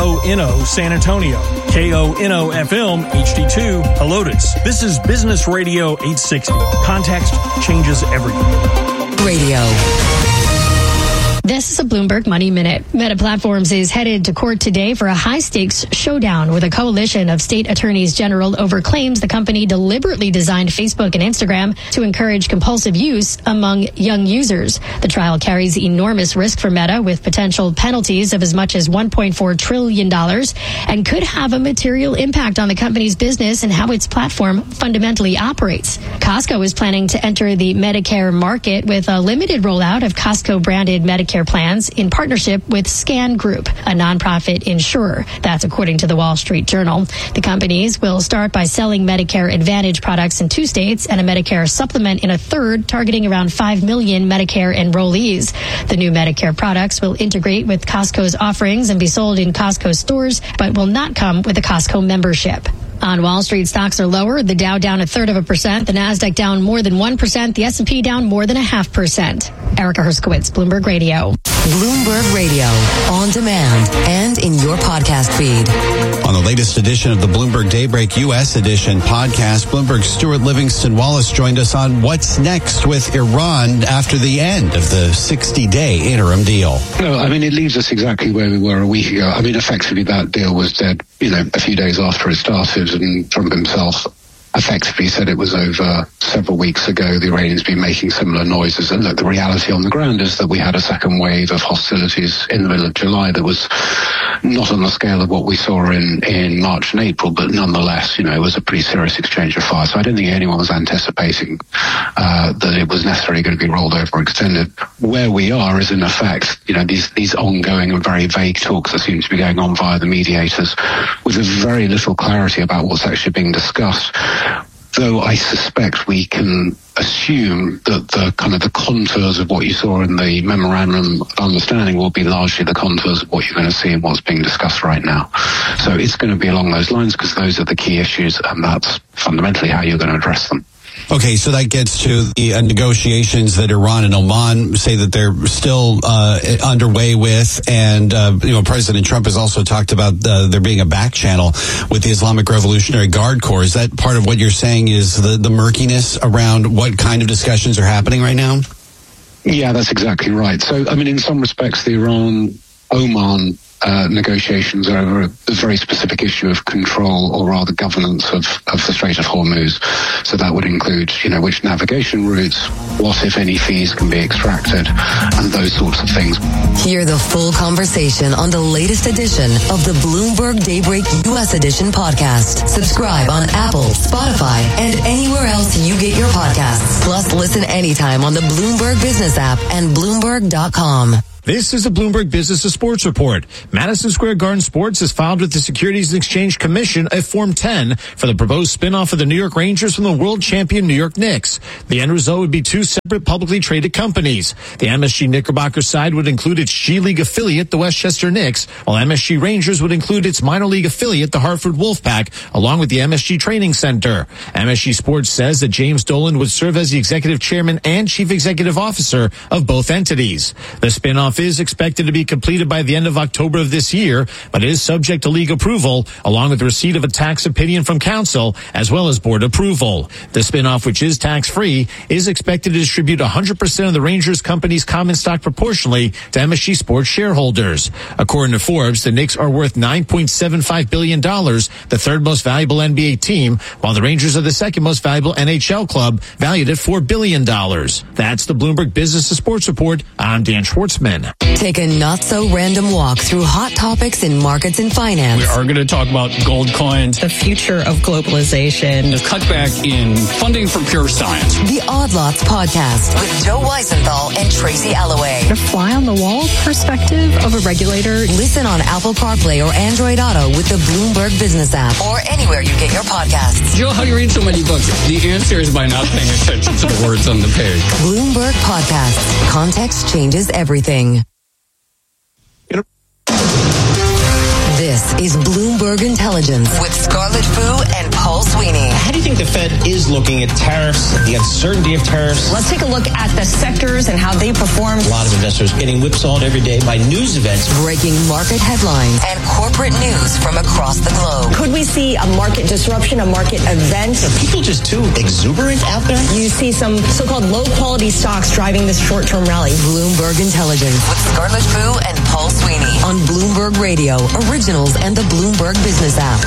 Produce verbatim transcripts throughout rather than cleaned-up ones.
O N O San Antonio, K O N O F M H D two Helotes. This is Business Radio eight sixty. Context changes everything. Radio. This is a Bloomberg Money Minute. Meta Platforms is headed to court today for a high-stakes showdown with a coalition of state attorneys general over claims the company deliberately designed Facebook and Instagram to encourage compulsive use among young users. The trial carries enormous risk for Meta, with potential penalties of as much as one point four trillion dollars, and could have a material impact on the company's business and how its platform fundamentally operates. Costco is planning to enter the Medicare market with a limited rollout of Costco-branded Medicare plans in partnership with Scan Group, a nonprofit insurer. That's according to the Wall Street Journal. The companies will start by selling Medicare Advantage products in two states and a Medicare supplement in a third, targeting around five million Medicare enrollees. The new Medicare products will integrate with Costco's offerings and be sold in Costco stores, but will not come with a Costco membership. On Wall Street, stocks are lower. The Dow down a third of a percent. The Nasdaq down more than one percent. The S and P down more than a half percent. Erica Herskowitz, Bloomberg Radio. Bloomberg Radio, on demand and in your podcast feed. On the latest edition of the Bloomberg Daybreak U S edition podcast, Bloomberg's Stuart Livingston Wallace joined us on what's next with Iran after the end of the sixty-day interim deal. No, I mean, it leaves us exactly where we were a week ago. I mean, effectively, that deal was dead, you know, a few days after it started, and Trump himself effectively said it was over several weeks ago. The Iranians been making similar noises. And look, the reality on the ground is that we had a second wave of hostilities in the middle of July that was not on the scale of what we saw in, in March and April, but nonetheless, you know, it was a pretty serious exchange of fire. So I don't think anyone was anticipating uh, that it was necessarily going to be rolled over or extended. Where we are is, in effect, you know, these, these ongoing and very vague talks that seem to be going on via the mediators with very little clarity about what's actually being discussed. Though I suspect we can assume that the kind of the contours of what you saw in the memorandum of understanding will be largely the contours of what you're going to see and what's being discussed right now. So it's going to be along those lines because those are the key issues, and that's fundamentally how you're going to address them. Okay, so that gets to the uh, negotiations that Iran and Oman say that they're still uh, underway with, and uh, you know, President Trump has also talked about uh, there being a back channel with the Islamic Revolutionary Guard Corps. Is that part of what you're saying is the, the murkiness around what kind of discussions are happening right now? Yeah, that's exactly right. So, I mean, in some respects, the Iran-Oman Uh, negotiations are over a very specific issue of control, or rather governance of, of the Strait of Hormuz. So that would include, you know, which navigation routes, what, if any, fees can be extracted, and those sorts of things. Hear the full conversation on the latest edition of the Bloomberg Daybreak U S Edition podcast. Subscribe on Apple, Spotify, and anywhere else you get your podcasts. Plus, listen anytime on the Bloomberg Business app and Bloomberg dot com. This is a Bloomberg Business and Sports Report. Madison Square Garden Sports has filed with the Securities and Exchange Commission a Form ten for the proposed spinoff of the New York Rangers from the world champion New York Knicks. The end result would be two separate publicly traded companies. The M S G Knickerbocker side would include its G League affiliate, the Westchester Knicks, while M S G Rangers would include its minor league affiliate, the Hartford Wolfpack, along with the M S G Training Center. M S G Sports says that James Dolan would serve as the executive chairman and chief executive officer of both entities. The spinoff is expected to be completed by the end of October of this year, but it is subject to league approval, along with the receipt of a tax opinion from council, as well as board approval. The spinoff, which is tax-free, is expected to distribute one hundred percent of the Rangers company's common stock proportionally to M S G Sports shareholders. According to Forbes, the Knicks are worth nine point seven five billion dollars, the third most valuable N B A team, while the Rangers are the second most valuable N H L club, valued at four billion dollars. That's the Bloomberg Business and Sports Report. I'm Dan Schwartzman. Take a not-so-random walk through hot topics in markets and finance. We are going to talk about gold coins, the future of globalization, the cutback in funding for pure science. The Odd Lots podcast with Joe Weisenthal and Tracy Alloway. The fly-on-the-wall perspective of a regulator. Listen on Apple CarPlay or Android Auto with the Bloomberg Business app, or anywhere you get your podcasts. Joe, how do you read so many books? The answer is by not paying attention to the words on the page. Bloomberg Podcasts. Context changes everything. This is Bloomberg Intelligence with Scarlett Fu and Paul Sweeney. Sweeney. How do you think the Fed is looking at tariffs, the uncertainty of tariffs? Let's take a look at the sectors and how they performed. A lot of investors getting whipsawed every day by news events. Breaking market headlines and corporate news from across the globe. Could we see a market disruption, a market event? Are people just too exuberant out there? You see some so-called low-quality stocks driving this short-term rally. Bloomberg Intelligence with Scarlett Fu and Paul Sweeney on Bloomberg Radio, Originals, and the Bloomberg Business app.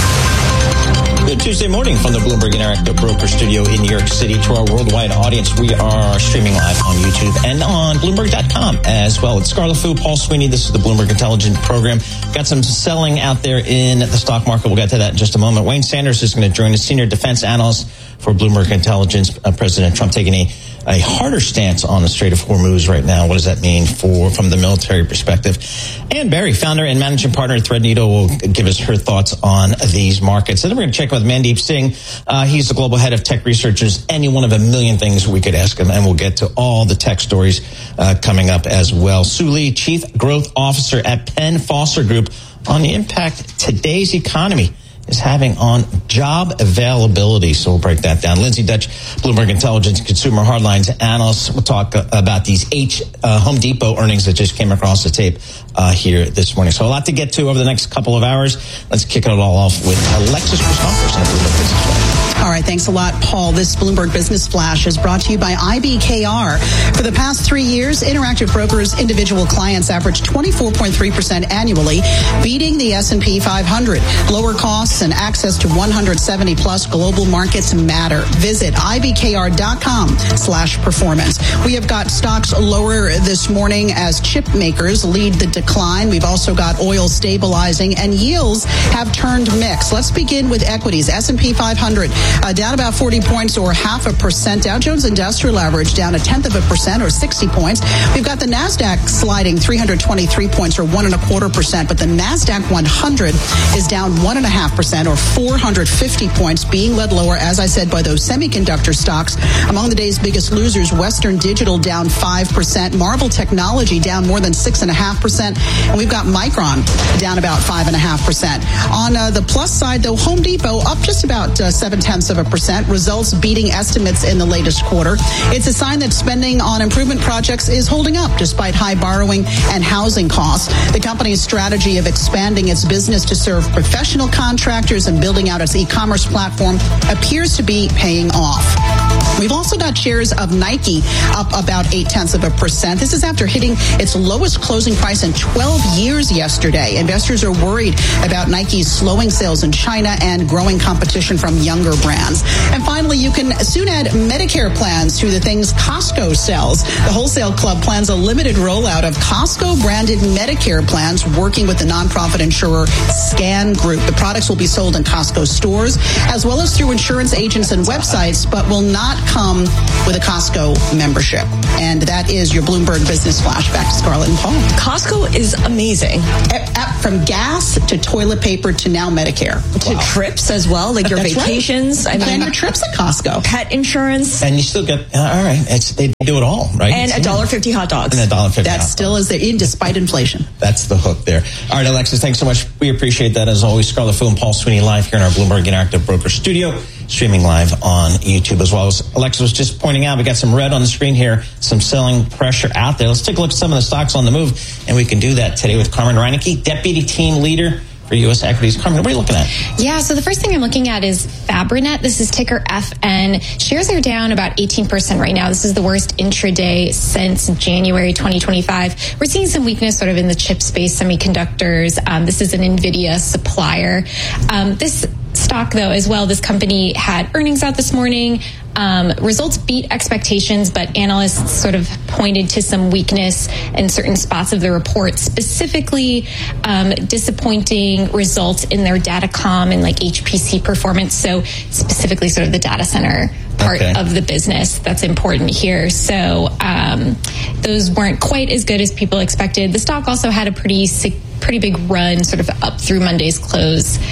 Good Tuesday morning from the Bloomberg Interactive Broker Studio in New York City. To our worldwide audience, we are streaming live on YouTube and on Bloomberg dot com as well. It's Scarlett Fu, Paul Sweeney. This is the Bloomberg Intelligence Program. Got some selling out there in the stock market. We'll get to that in just a moment. Wayne Sanders is going to join us, senior defense analyst for Bloomberg Intelligence. Uh, President Trump taking a, a harder stance on the Strait of Hormuz right now. What does that mean for from the military perspective? Ann Berry, founder and managing partner at Threadneedle, will give us her thoughts on these markets. And then we're going to check with Mandeep Singh. Uh, he's the global head of tech researchers. Any one of a million things we could ask him, and we'll get to all the tech stories uh, coming up as well. Sue Lee, chief growth officer at Penn Foster Group, on the impact today's economy is having on job availability. So we'll break that down. Lindsay Dutch, Bloomberg Intelligence Consumer Hardlines analyst. We'll talk uh, about these H uh, Home Depot earnings that just came across the tape uh, here this morning. So a lot to get to over the next couple of hours. Let's kick it all off with Alexis Christopherson at Bloomberg Business Flash. All right, thanks a lot, Paul. This Bloomberg Business Flash is brought to you by I B K R. For the past three years, Interactive Brokers' individual clients averaged twenty-four point three percent annually, beating the S and P five hundred. Lower costs and access to one hundred seventy plus global markets matter. Visit I B K R dot com slash performance. We have got stocks lower this morning as chip makers lead the decline. We've also got oil stabilizing, and yields have turned mixed. Let's begin with equities. S and P five hundred uh, down about forty points or half a percent. Dow Jones Industrial Average down a tenth of a percent or sixty points. We've got the NASDAQ sliding three hundred twenty-three points or one and a quarter percent, but the NASDAQ one hundred is down one and a half percent or four hundred fifty points, being led lower, as I said, by those semiconductor stocks. Among the day's biggest losers, Western Digital down five percent, Marvel Technology down more than six point five percent, and we've got Micron down about five point five percent. On uh, the plus side, though, Home Depot up just about uh, seven tenths of a percent, results beating estimates in the latest quarter. It's a sign that spending on improvement projects is holding up despite high borrowing and housing costs. The company's strategy of expanding its business to serve professional contractors and building out its e-commerce platform appears to be paying off. We've also got shares of Nike up about eight tenths of a percent. This is after hitting its lowest closing price in twelve years yesterday. Investors are worried about Nike's slowing sales in China and growing competition from younger brands. And finally, you can soon add Medicare plans to the things Costco sells. The Wholesale Club plans a limited rollout of Costco-branded Medicare plans, working with the nonprofit insurer Scan Group. The products will be sold in Costco stores as well as through insurance agents and websites, but will not come with a Costco membership. And that is your Bloomberg Business Flash. Back to Scarlett and Paul. Costco is amazing. From gas to toilet paper to now Medicare. To wow. trips as well, like your That's vacations. Right. I plan mean, your trips at Costco. Pet insurance. And you still get, uh, all right, it's, they do it all, right? And a dollar fifty hot dogs. And a dollar fifty. That still is in despite inflation. That's the hook there. All right, Alexis, thanks so much. We appreciate that as always. Scarlett Fu and Paul Sweeney live here in our Bloomberg Interactive Broker Studio, streaming live on YouTube as well. As Alexis was just pointing out, we got some red on the screen here, some selling pressure out there. Let's take a look at some of the stocks on the move, and we can do that today with Carmen Reinecke, Deputy Team Leader for U S Equities. Carmen, what are you looking at? Yeah, so the first thing I'm looking at is Fabrinet. This is ticker F N. Shares are down about eighteen percent right now. This is the worst intraday since January twenty twenty-five. We're seeing some weakness sort of in the chip space, semiconductors. Um, this is an NVIDIA supplier. Um, this stock, though, as well, this company had earnings out this morning. Um, results beat expectations, but analysts sort of pointed to some weakness in certain spots of the report, specifically um, disappointing results in their datacom and like H P C performance. So specifically sort of the data center part okay. of the business that's important here. So um, those weren't quite as good as people expected. The stock also had a pretty pretty big run sort of up through Monday's close. Uh,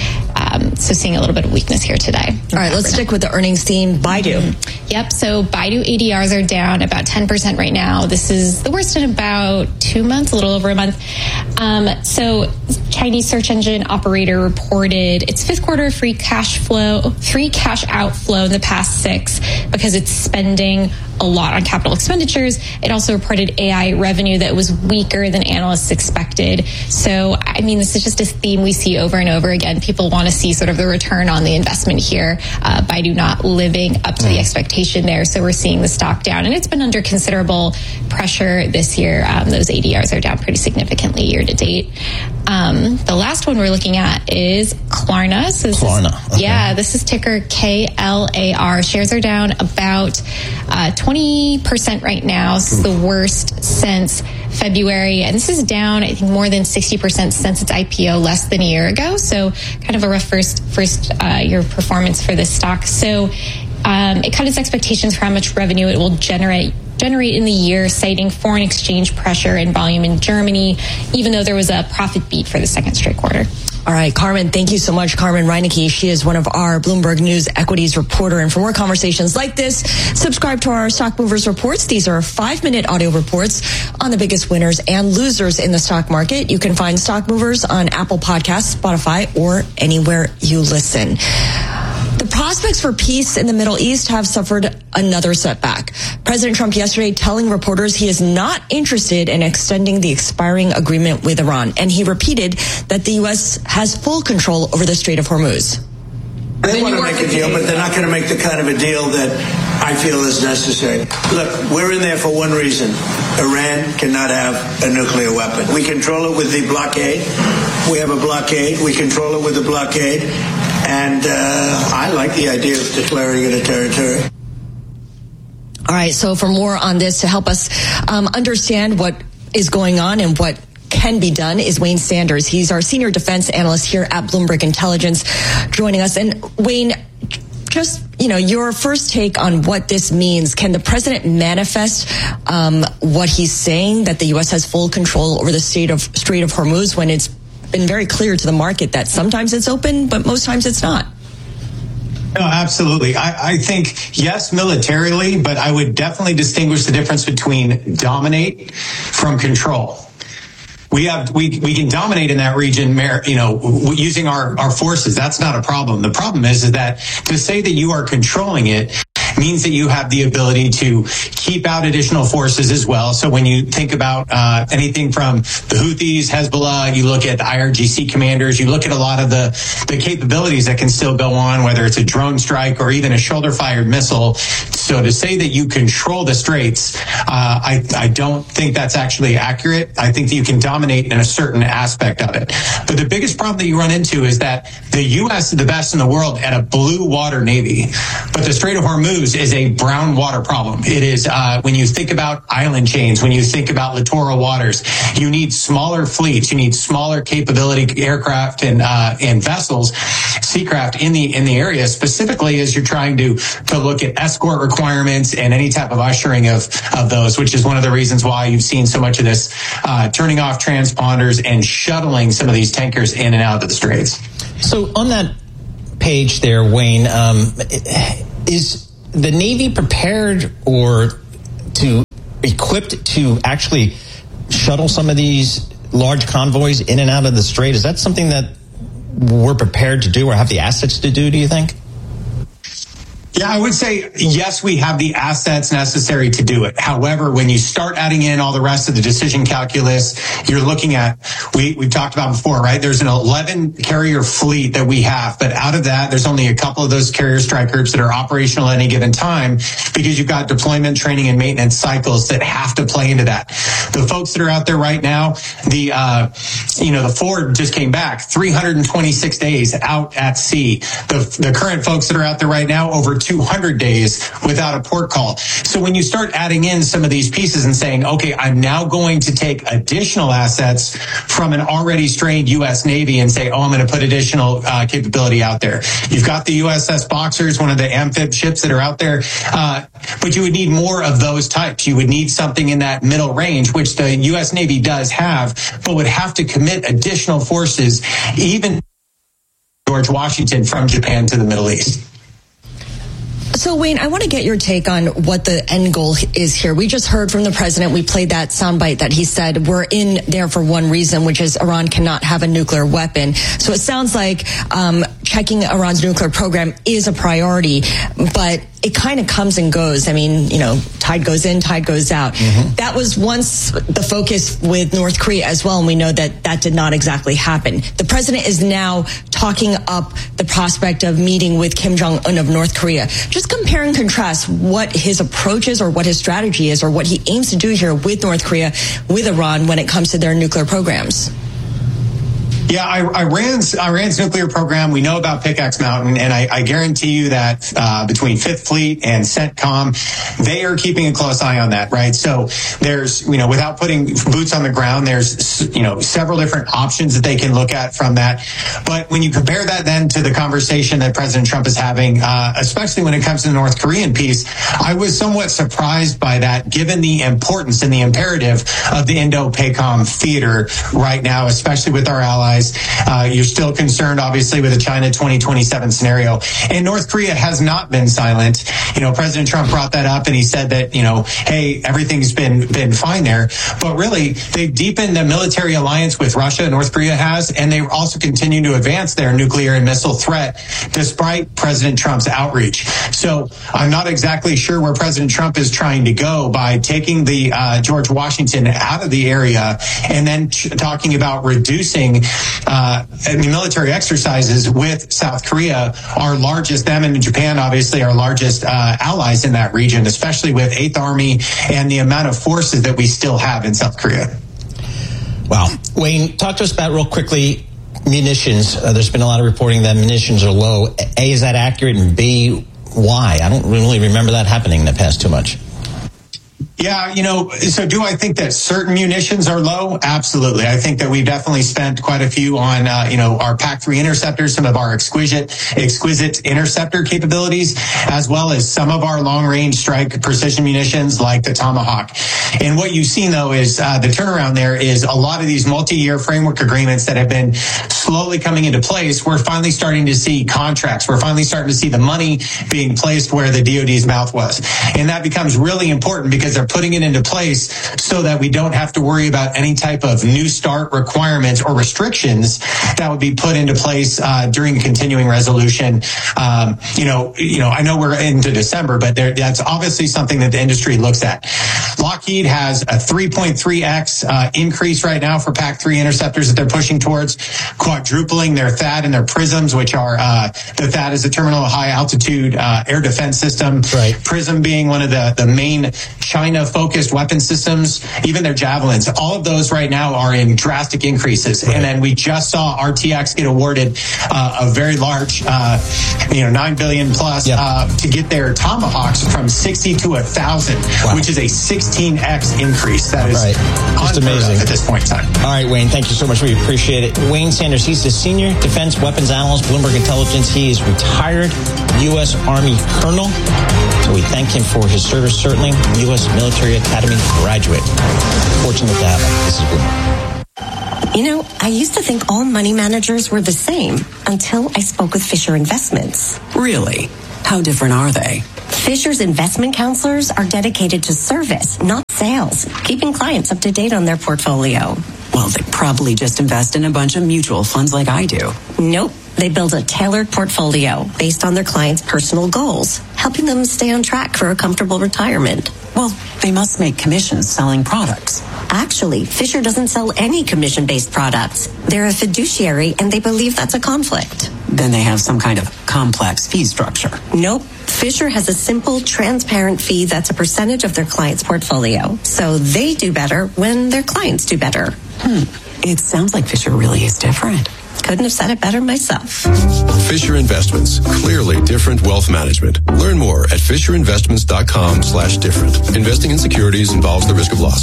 Um, so seeing a little bit of weakness here today. All right, let's stick with the earnings theme. Baidu. Mm-hmm. Yep. So Baidu A D Rs are down about ten percent right now. This is the worst in about two months, a little over a month. Um, so Chinese search engine operator reported its fifth quarter free cash flow, free cash outflow in the past six because it's spending a lot on capital expenditures. It also reported A I revenue that was weaker than analysts expected. So, I mean, this is just a theme we see over and over again. People want to see sort of the return on the investment here. Uh, Baidu not living up to the expectation there. So we're seeing the stock down, and it's been under considerable pressure this year. Um, those A D Rs are down pretty significantly year to date. Um, the last one we're looking at is Klarna. So this Klarna. Is, okay. Yeah, this is ticker K L A R. Shares are down about uh, twenty percent right now. This is the worst since February. And this is down, I think, more than sixty percent since its I P O less than a year ago. So kind of a rough first, first uh, year performance for this stock. So um, it cut its expectations for how much revenue it will generate generate in the year, citing foreign exchange pressure and volume in Germany, even though there was a profit beat for the second straight quarter. All right, Carmen, thank you so much. Carmen Reinecke, she is one of our Bloomberg News equities reporter. And for more conversations like this, subscribe to our Stock Movers reports. These are five-minute audio reports on the biggest winners and losers in the stock market. You can find Stock Movers on Apple Podcasts, Spotify, or anywhere you listen. The prospects for peace in the Middle East have suffered another setback. President Trump yesterday telling reporters he is not interested in extending the expiring agreement with Iran. And he repeated that the U S has full control over the Strait of Hormuz. They want to make a deal, but they're not going to make the kind of a deal that I feel is necessary. Look, we're in there for one reason. Iran cannot have a nuclear weapon. We control it with the blockade. We have a blockade. We control it with the blockade. And uh, I like the idea of declaring it a territory. All right, so for more on this, to help us um, understand what is going on and what can be done, is Wayne Sanders. He's our senior defense analyst here at Bloomberg Intelligence, joining us. And Wayne, just, you know, your first take on what this means. Can the president manifest um, what he's saying, that the U S has full control over the Strait of, Strait of Hormuz, when it's been very clear to the market that sometimes it's open, but most times it's not? No, absolutely. I, I think, yes, militarily, but I would definitely distinguish the difference between dominate from control. We have we we can dominate in that region, you know, using our, our forces. That's not a problem. The problem is, is that to say that you are controlling it means that you have the ability to keep out additional forces as well. So when you think about uh, anything from the Houthis, Hezbollah, you look at the I R G C commanders, you look at a lot of the, the capabilities that can still go on, whether it's a drone strike or even a shoulder-fired missile. So to say that you control the straits, uh, I, I don't think that's actually accurate. I think that you can dominate in a certain aspect of it. But the biggest problem that you run into is that the U S is the best in the world at a blue water navy, but the Strait of Hormuz is a brown water problem. It is, uh, when you think about island chains, when you think about littoral waters, you need smaller fleets, you need smaller capability aircraft and, uh, and vessels, seacraft in the, in the area, specifically as you're trying to, to look at escort requirements and any type of ushering of, of those, which is one of the reasons why you've seen so much of this, uh, turning off transponders and shuttling some of these tankers in and out of the straits. So on that page there, Wayne, um, is the Navy prepared or to equipped to actually shuttle some of these large convoys in and out of the strait? Is that something that we're prepared to do or have the assets to do, do you think? Yeah, I would say, yes, we have the assets necessary to do it. However, when you start adding in all the rest of the decision calculus, you're looking at, we, we've talked about before, right? There's an eleven carrier fleet that we have, but out of that, there's only a couple of those carrier strike groups that are operational at any given time because you've got deployment, training, and maintenance cycles that have to play into that. The folks that are out there right now, the, uh, you know, the Ford just came back three hundred twenty-six days out at sea. The, the current folks that are out there right now, over two hundred days without a port call. So when you start adding in some of these pieces and saying, okay, I'm now going to take additional assets from an already strained U S Navy and say, oh, I'm going to put additional uh, capability out there. You've got the U S S Boxers, one of the amphib ships that are out there, uh, but you would need more of those types. You would need something in that middle range, which the U S Navy does have, but would have to commit additional forces, even George Washington from Japan to the Middle East. So, Wayne, I want to get your take on what the end goal is here. We just heard from the president. We played that soundbite that he said we're in there for one reason, which is Iran cannot have a nuclear weapon. So it sounds like um, checking Iran's nuclear program is a priority, but it kind of comes and goes. I mean, you know, tide goes in, tide goes out. Mm-hmm. That was once the focus with North Korea as well, and we know that that did not exactly happen. The president is now talking up the prospect of meeting with Kim Jong-un of North Korea. Just compare and contrast what his approach is or what his strategy is or what he aims to do here with North Korea, with Iran when it comes to their nuclear programs. Yeah, Iran's Iran's nuclear program, we know about Pickaxe Mountain, and I, I guarantee you that uh, between Fifth Fleet and CENTCOM, they are keeping a close eye on that, right? So there's, you know, without putting boots on the ground, there's, you know, several different options that they can look at from that. But when you compare that then to the conversation that President Trump is having, uh, especially when it comes to the North Korean piece, I was somewhat surprised by that, given the importance and the imperative of the Indo-PACOM theater right now, especially with our allies. Uh, you're still concerned, obviously, with the China twenty twenty-seven scenario. And North Korea has not been silent. You know, President Trump brought that up and he said that, you know, hey, everything's been been fine there. But really, they've deepened the military alliance with Russia, North Korea has, and they also continue to advance their nuclear and missile threat despite President Trump's outreach. So I'm not exactly sure where President Trump is trying to go by taking the uh, George Washington out of the area and then ch- talking about reducing Uh, military exercises with South Korea, our largest, them and Japan, obviously, our largest uh, allies in that region, especially with Eighth Army and the amount of forces that we still have in South Korea. Wow. Wayne, talk to us about real quickly munitions. Uh, there's been a lot of reporting that munitions are low. A, is that accurate? And B, why? I don't really remember that happening in the past too much. Yeah, you know, so do I think that certain munitions are low? Absolutely. I think that we definitely spent quite a few on, uh, you know, our P A C three interceptors, some of our exquisite, exquisite interceptor capabilities, as well as some of our long-range strike precision munitions like the Tomahawk. And what you've seen, though, is uh, the turnaround there is a lot of these multi-year framework agreements that have been slowly coming into place. We're finally starting to see contracts. We're finally starting to see the money being placed where the D O D's mouth was. And that becomes really important because they're putting it into place so that we don't have to worry about any type of new start requirements or restrictions that would be put into place uh, during a continuing resolution. Um, you know, you know, I know we're into December, but there, that's obviously something that the industry looks at. Lockheed has a three point three x uh, increase right now for P A C three interceptors that they're pushing towards, quadrupling their THAAD and their PRISMs, which are uh, the THAAD is a terminal high altitude uh, air defense system. Right. PRISM being one of the the main China-focused weapon systems, even their javelins. All of those right now are in drastic increases. Right. And then we just saw R T X get awarded uh, a very large, uh, you know, nine billion plus yep. uh, to get their Tomahawks from sixty to a thousand, wow. which is a sixteen x increase. That is right. Just amazing at this point in time. All right, Wayne, thank you so much. We appreciate it. Wayne Sanders, he's the senior defense weapons analyst, Bloomberg Intelligence. He is retired U S Army colonel. So we thank him for his service, certainly. U S Military Academy graduate. Fortunate to have him. This is Bloomberg. You know, I used to think all money managers were the same until I spoke with Fisher Investments. Really? How different are they? Fisher's investment counselors are dedicated to service, not sales, keeping clients up to date on their portfolio. Well, they probably just invest in a bunch of mutual funds like I do. Nope. They build a tailored portfolio based on their clients' personal goals, helping them stay on track for a comfortable retirement. Well, they must make commissions selling products. Actually, Fisher doesn't sell any commission-based products. They're a fiduciary, and they believe that's a conflict. Then they have some kind of complex fee structure. Nope. Fisher has a simple, transparent fee that's a percentage of their client's portfolio. So they do better when their clients do better. Hmm. It sounds like Fisher really is different. Couldn't have said it better myself. Fisher Investments. Clearly different wealth management. Learn more at fisherinvestments.com slash different. Investing in securities involves the risk of loss.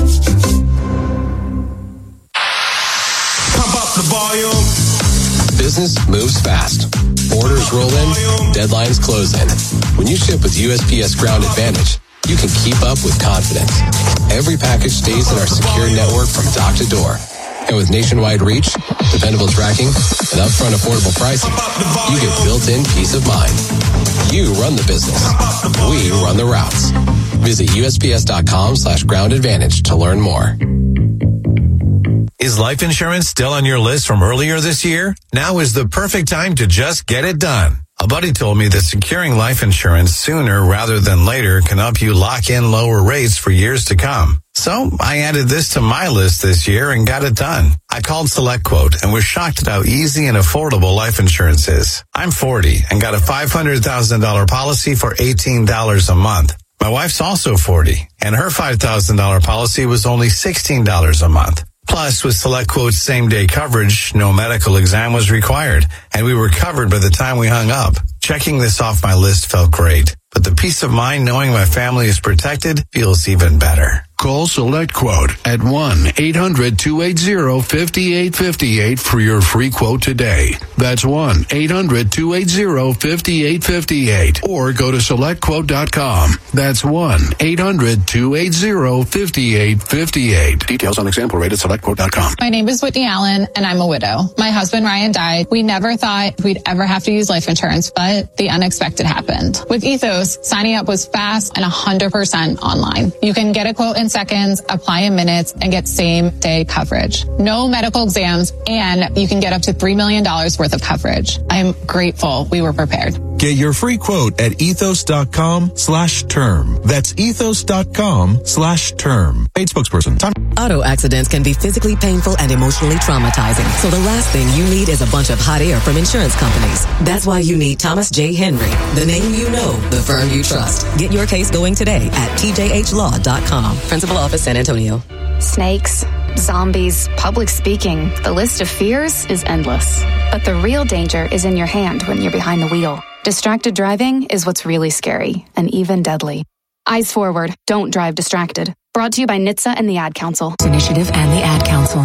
Pump up the volume. Business moves fast. Orders roll in, deadlines close in. When you ship with U S P S Ground Advantage, you can keep up with confidence. Every package stays in our secure network from dock to door. And with nationwide reach, dependable tracking, and upfront affordable pricing, you get built-in peace of mind. You run the business. We run the routes. Visit U S P S dot com slash ground advantage to learn more. Is life insurance still on your list from earlier this year? Now is the perfect time to just get it done. A buddy told me that securing life insurance sooner rather than later can help you lock in lower rates for years to come. So I added this to my list this year and got it done. I called SelectQuote and was shocked at how easy and affordable life insurance is. I'm forty and got a five hundred thousand dollars policy for eighteen dollars a month. My wife's also forty and her five thousand dollars policy was only sixteen dollars a month. Plus, with SelectQuote's same-day coverage, no medical exam was required, and we were covered by the time we hung up. Checking this off my list felt great, but the peace of mind knowing my family is protected feels even better. Call SelectQuote at one eight hundred two eight zero five eight five eight for your free quote today. That's one eight hundred two eight zero five eight five eight. Or go to select quote dot com. That's one eight hundred two eight zero five eight five eight. Details on example rate at select quote dot com. My name is Whitney Allen, and I'm a widow. My husband, Ryan, died. We never thought we'd ever have to use life insurance, but the unexpected happened. With Ethos, signing up was fast and one hundred percent online. You can get a quote in seconds, apply in minutes, and get same-day coverage. No medical exams, and you can get up to three million dollars worth of coverage. I'm grateful we were prepared. Get your free quote at ethos.com slash term. That's ethos.com slash term. Paid spokesperson. Tom. Auto accidents can be physically painful and emotionally traumatizing. So the last thing you need is a bunch of hot air from insurance companies. That's why you need Thomas J. Henry, the name you know, the firm you trust. Get your case going today at T J H law dot com. Principal Office, San Antonio. Snakes, zombies, public speaking. The list of fears is endless. But the real danger is in your hand when you're behind the wheel. Distracted driving is what's really scary and even deadly. Eyes forward. Don't drive distracted. Brought to you by N H T S A and the Ad Council. Initiative and the Ad Council.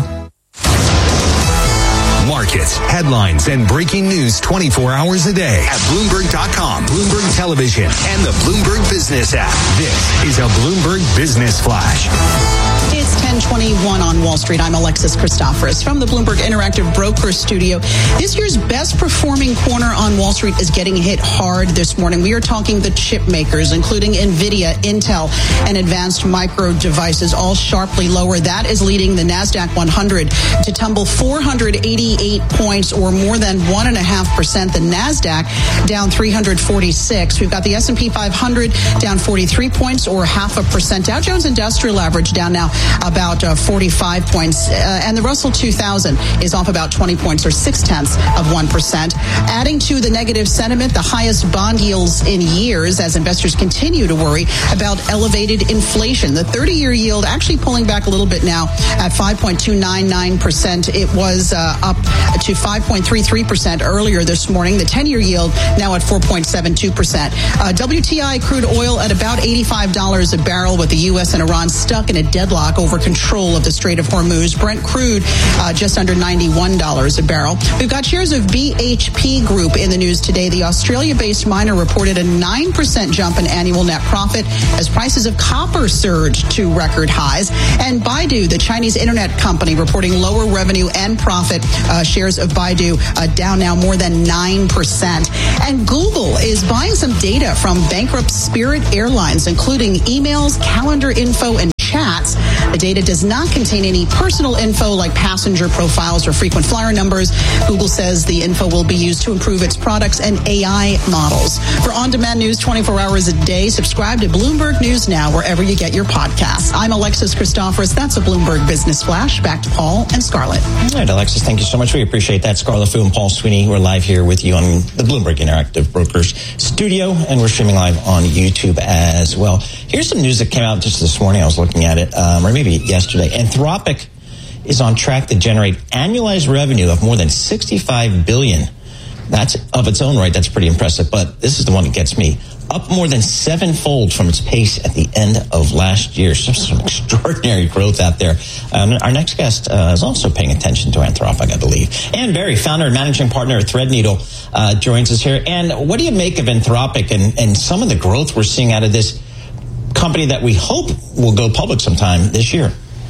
Markets, headlines, and breaking news twenty-four hours a day at Bloomberg dot com, Bloomberg Television, and the Bloomberg Business app. This is a Bloomberg Business Flash. It's ten twenty-one on Wall Street. I'm Alexis Christoforous from the Bloomberg Interactive Broker Studio. This year's best performing corner on Wall Street is getting hit hard this morning. We are talking the chip makers, including NVIDIA, Intel, and Advanced Micro Devices, all sharply lower. That is leading the NASDAQ one hundred to tumble four hundred eighty-eight points, or more than one point five percent. The NASDAQ down three hundred forty-six. We've got the S and P five hundred down forty-three points, or half a percent. Dow Jones Industrial Average down now about uh, forty-five points. Uh, and the Russell two thousand is off about twenty points, or six tenths of one percent. Adding to the negative sentiment, the highest bond yields in years as investors continue to worry about elevated inflation. The thirty-year yield actually pulling back a little bit now at five point two nine nine percent. It was uh, up to five point three three percent earlier this morning. The ten-year yield now at four point seven two percent. Uh, W T I crude oil at about eighty-five dollars a barrel, with the U S and Iran stuck in a deadlock over control of the Strait of Hormuz. Brent crude uh, just under ninety-one dollars a barrel. We've got shares of B H P Group in the news today. The Australia-based miner reported a nine percent jump in annual net profit as prices of copper surged to record highs. And Baidu, the Chinese internet company, reporting lower revenue and profit. Uh, shares of Baidu uh, down now more than nine percent. And Google is buying some data from bankrupt Spirit Airlines, including emails, calendar info, and chats. The data does not contain any personal info like passenger profiles or frequent flyer numbers. Google says the info will be used to improve its products and A I models. For on-demand news twenty-four hours a day, subscribe to Bloomberg News Now wherever you get your podcasts. I'm Alexis Christoforous. That's a Bloomberg Business Flash. Back to Paul and Scarlett. All right, Alexis, thank you so much. We appreciate that. Scarlett Fu and Paul Sweeney. We're live here with you on the Bloomberg Interactive Brokers studio, and we're streaming live on YouTube as well. Here's some news that came out just this morning. I was looking at it, um, or maybe yesterday. Anthropic is on track to generate annualized revenue of more than sixty-five billion dollars. That's of its own right. That's pretty impressive. But this is the one that gets me. Up more than sevenfold from its pace at the end of last year. So some extraordinary growth out there. Um, our next guest uh, is also paying attention to Anthropic, I believe. Ann Berry, founder and managing partner at Threadneedle, uh, joins us here. And what do you make of Anthropic and, and some of the growth we're seeing out of this company that we hope will go public sometime this year?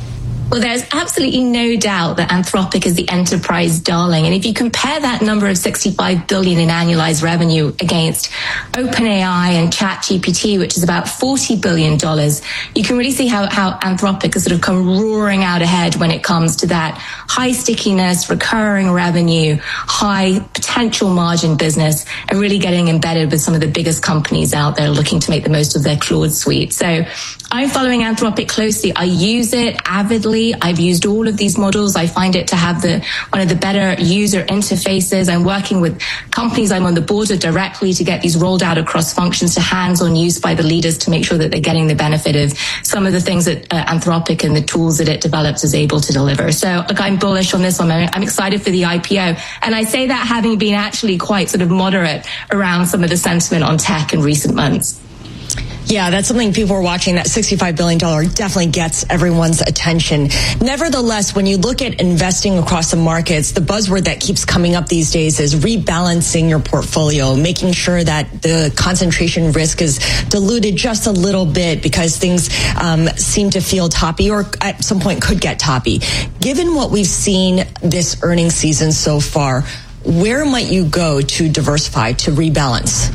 Well, there's absolutely no doubt that Anthropic is the enterprise darling. And if you compare that number of sixty-five billion dollars in annualized revenue against OpenAI and ChatGPT, which is about forty billion dollars, you can really see how, how Anthropic has sort of come roaring out ahead when it comes to that high stickiness, recurring revenue, high potential margin business, and really getting embedded with some of the biggest companies out there looking to make the most of their Claude suite. So I'm following Anthropic closely. I use it avidly. I've used all of these models. I find it to have the one of the better user interfaces. I'm working with companies. I'm on the board of directly to get these rolled out across functions to hands-on use by the leaders to make sure that they're getting the benefit of some of the things that uh, Anthropic and the tools that it develops is able to deliver. So look, I'm bullish on this one. I'm excited for the I P O. And I say that having been actually quite sort of moderate around some of the sentiment on tech in recent months. Yeah, that's something people are watching. That sixty-five billion dollars definitely gets everyone's attention. Nevertheless, when you look at investing across the markets, the buzzword that keeps coming up these days is rebalancing your portfolio, making sure that the concentration risk is diluted just a little bit because things um, seem to feel toppy or at some point could get toppy. Given what we've seen this earnings season so far, where might you go to diversify, to rebalance?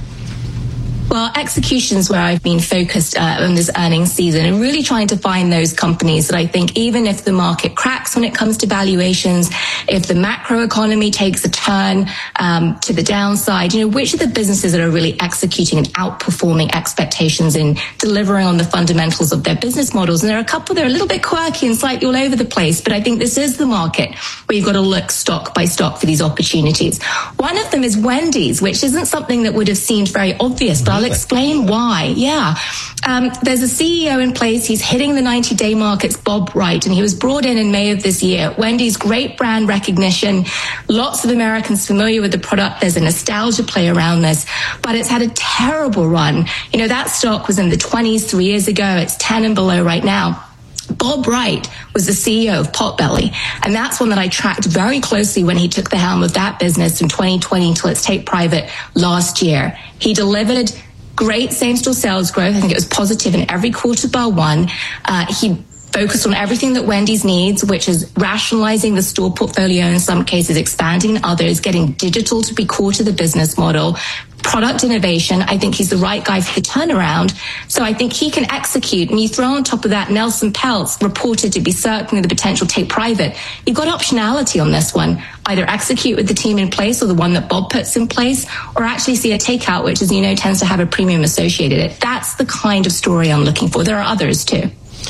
Well, execution is where I've been focused uh, on this earnings season and really trying to find those companies that I think even if the market cracks when it comes to valuations, if the macro economy takes a turn um, to the downside, you know, which are the businesses that are really executing and outperforming expectations in delivering on the fundamentals of their business models. And there are a couple that are a little bit quirky and slightly all over the place, but I think this is the market where you've got to look stock by stock for these opportunities. One of them is Wendy's, which isn't something that would have seemed very obvious, but I'll explain why. Yeah. Um, there's a C E O in place. He's hitting the ninety-day mark. It's Bob Wright, and he was brought in in May of this year. Wendy's great brand recognition. Lots of Americans familiar with the product. There's a nostalgia play around this, but it's had a terrible run. You know, that stock was in the twenties three years ago. It's ten and below right now. Bob Wright was the C E O of Potbelly, and that's one that I tracked very closely when he took the helm of that business from twenty twenty until its take private last year. He delivered great same-store sales growth. I think it was positive in every quarter bar one. Uh, he focused on everything that Wendy's needs, which is rationalizing the store portfolio in some cases, expanding in others, getting digital to be core to the business model, product innovation. I think he's the right guy for the turnaround. So I think he can execute. And you throw on top of that Nelson Peltz, reported to be circling the potential take private. You've got optionality on this one. Either execute with the team in place or the one that Bob puts in place, or actually see a takeout, which, as you know, tends to have a premium associated with it. That's the kind of story I'm looking for. There are others too.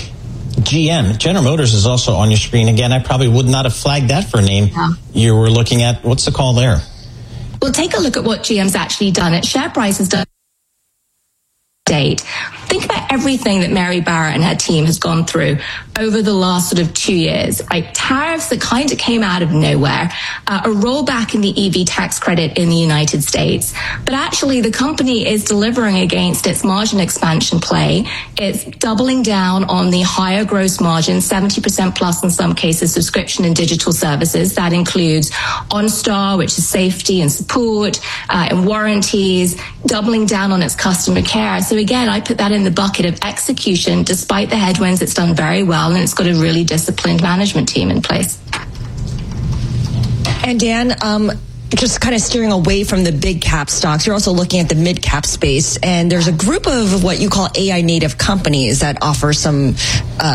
G M, General Motors is also on your screen. Again, I probably would not have flagged that for a name. Yeah. You were looking at, what's the call there? Well, take a look at what G M's actually done. Its share price has done date. Think about everything that Mary Barra and her team has gone through over the last sort of two years, right? Tariffs that kind of came out of nowhere, uh, a rollback in the E V tax credit in the United States. But actually, the company is delivering against its margin expansion play. It's doubling down on the higher gross margin, seventy percent plus in some cases, subscription and digital services. That includes OnStar, which is safety and support, uh, and warranties, doubling down on its customer care. So again, I put that in the bucket of execution. Despite the headwinds, it's done very well, and it's got a really disciplined management team in place. And Dan, um, just kind of steering away from the big cap stocks, you're also looking at the mid cap space, and there's a group of what you call A I native companies that offer some uh,